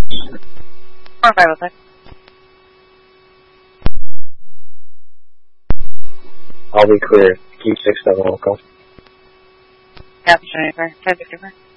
4-506. I'll be clear. Keep 6-7 local. Copy, Jennifer. 554.